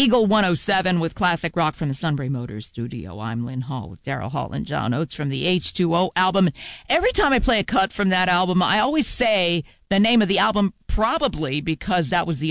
Eagle 107 with classic rock from the Sunbury Motors studio. I'm Lynn Hall with Daryl Hall and John Oates from the H2O album. Every time I play a cut from that album, I always say the name of the album, probably because that was the